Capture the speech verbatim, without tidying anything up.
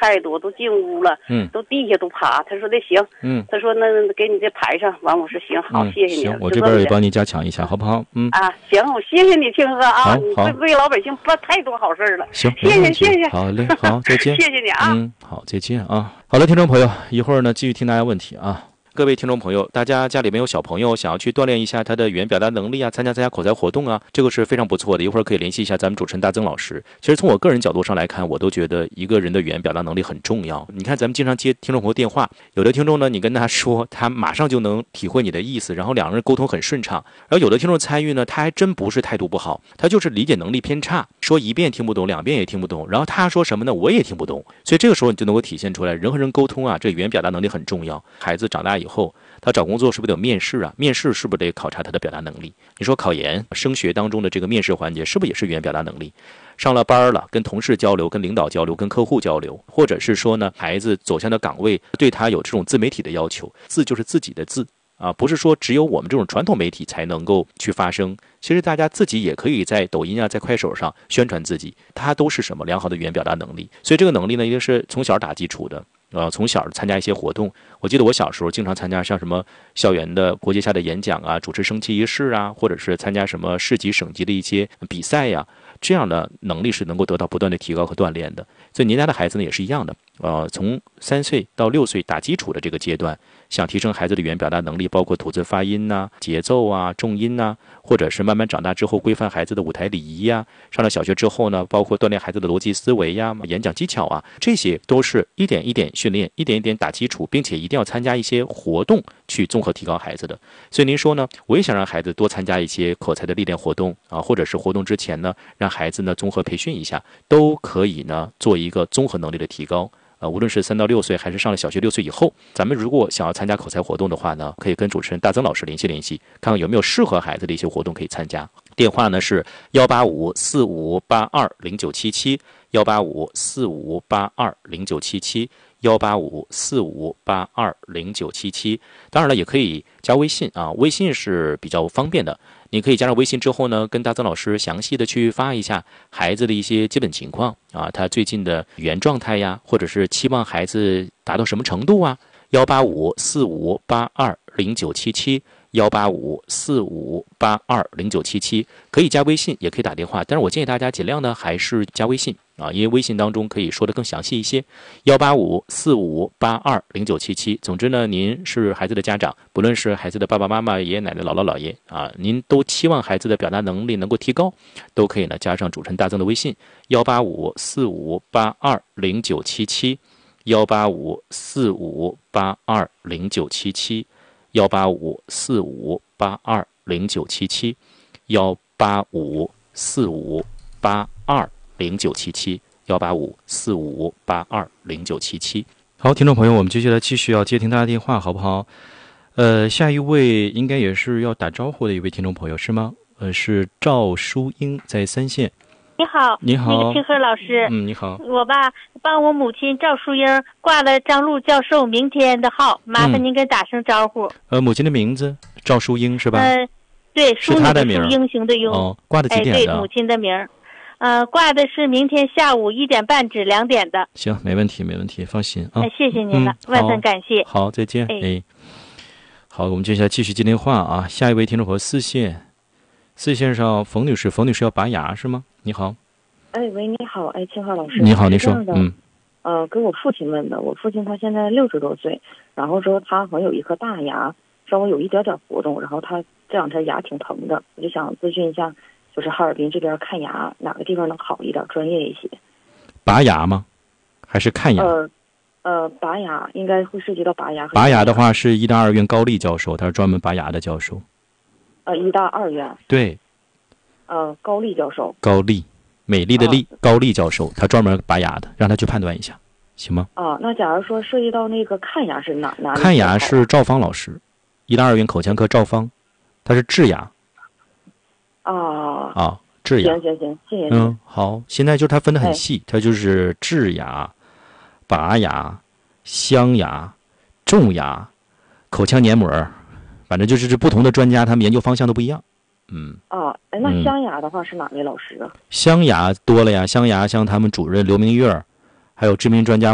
太多，都进屋了， 嗯， 都地下都趴。他说的行， 嗯， 他说那给你这排上。完我说行，好， 嗯、 谢谢你。 行，我这边也帮你加强一下，好不好？嗯啊，行，我谢谢你，庆哥啊，你好， 为为老百姓办太多好事了。 行， 谢谢谢谢。 好嘞，好，再见。 谢谢你啊。 嗯，好，再见啊。好了，听众朋友，一会儿呢继续听大家问题啊。各位听众朋友，大家家里面有小朋友想要去锻炼一下他的语言表达能力啊，参加参加口才活动啊，这个是非常不错的。一会儿可以联系一下咱们主持人大曾老师。其实从我个人角度上来看，我都觉得一个人的语言表达能力很重要。你看咱们经常接听众朋友电话，有的听众呢，你跟他说，他马上就能体会你的意思，然后两个人沟通很顺畅。然后有的听众参与呢，他还真不是态度不好，他就是理解能力偏差，说一遍听不懂，两遍也听不懂，然后他说什么呢，我也听不懂。所以这个时候你就能够体现出来，人和人沟通啊，这语言表达能力很重要。孩子长大以后，他找工作是不是得有面试啊？面试是不是得考察他的表达能力？你说考研、升学当中的这个面试环节，是不是也是语言表达能力？上了班了，跟同事交流、跟领导交流、跟客户交流，或者是说呢，孩子走向的岗位对他有这种自媒体的要求，字就是自己的字啊，不是说只有我们这种传统媒体才能够去发声。其实大家自己也可以在抖音啊、在快手上宣传自己，它都是什么良好的语言表达能力。所以这个能力呢，一定是从小打基础的。呃，从小参加一些活动，我记得我小时候经常参加像什么校园的国际下的演讲啊，主持升旗仪式啊，或者是参加什么市级、省级的一些比赛呀、啊，这样的能力是能够得到不断的提高和锻炼的。所以您家的孩子呢也是一样的，呃，从三岁到六岁打基础的这个阶段，想提升孩子的语言表达能力，包括吐字发音呐、节奏啊、重音呐，或者是慢慢长大之后规范孩子的舞台礼仪呀，上了小学之后呢，包括锻炼孩子的逻辑思维呀、演讲技巧啊，这些都是一点一点训练，一点一点打基础，并且一定要参加一些活动去综合提高孩子的。所以您说呢，我也想让孩子多参加一些口才的历练活动啊，或者是活动之前呢，让孩子呢综合培训一下，都可以呢做一个综合能力的提高。呃，无论是三到六岁，还是上了小学六岁以后，咱们如果想要参加口才活动的话呢，可以跟主持人大曾老师联系联系，看看有没有适合孩子的一些活动可以参加。电话呢是幺八五四五八二零九七七，幺八五四五八二零九七七，幺八五四五八二零九七七。当然了，也可以加微信啊，微信是比较方便的。你可以加上微信之后呢，跟大曾老师详细的去发一下孩子的一些基本情况啊，他最近的语言状态呀，或者是期望孩子达到什么程度啊。幺八五四五八二零九七七，幺八五四五八二零九七七，可以加微信，也可以打电话。但是我建议大家尽量呢还是加微信啊，因为微信当中可以说的更详细一些。幺八五四五八二零九七七。总之呢，您是孩子的家长，不论是孩子的爸爸妈妈、爷爷奶奶、姥姥姥爷啊，您都期望孩子的表达能力能够提高，都可以呢加上主持人大曾的微信幺八五四五八二零九七七，幺八五四五八二零九七七，幺八五四五八二零九七七，幺八五四五八二零九七七，幺八五四五八二零九七七。好，听众朋友，我们接下来继续要接听大家电话，好不好？呃，下一位应该也是要打招呼的一位听众朋友，是吗？呃，是赵淑英，在三线。 你好， 你好， 那个清河老师， 嗯，你好， 我吧帮我母亲赵淑英挂了张璐教授明天的号，麻烦您给打声招呼。 嗯、呃，母亲的名字赵淑英是吧？ 呃，对， 是她的名， 英雄的英。 哦，挂的几点的？ 哎，对，母亲的名，呃，挂的是明天下午一点半至两点的。 行，没问题，没问题，放心啊。 哎，谢谢您了， 嗯、 万分感谢。 好，再见。哎，哎好，我们接下来继续接电话啊。下一位听众朋友四线，四线上冯女士，冯女士要拔牙是吗？你好。 哎，喂，你好，哎，清浩老师， 你好，你说，嗯， 呃，跟我父亲问的，我父亲他现在六十多岁，然后说他好像有一颗大牙，稍微有一点点活动，然后他这两天牙挺疼的，我就想咨询一下，就是哈尔滨这边看牙哪个地方能好一点，专业一些？ 拔牙吗？还是看牙？ 呃，呃，拔牙应该会涉及到拔牙。 拔牙的话是医大二院高丽教授，他是专门拔牙的教授。 呃，医大二院。 对。 呃，高丽教授。 高丽。美丽的丽、啊、高丽教授，他专门拔牙的，让他去判断一下，行吗？ 啊，那假如说涉及到那个看牙是哪哪里？ 看牙是赵芳老师，医大二院口腔科赵芳，他是治牙。 啊啊，治牙。 行行行，谢谢您。 嗯，好，现在就是他分得很细，他就是治牙、拔牙、镶牙、种牙、口腔黏膜，反正就是这不同的专家，他们研究方向都不一样。嗯啊，哎，那镶牙的话是哪位老师啊？ 镶牙多了呀，镶牙像他们主任刘明月，还有知名专家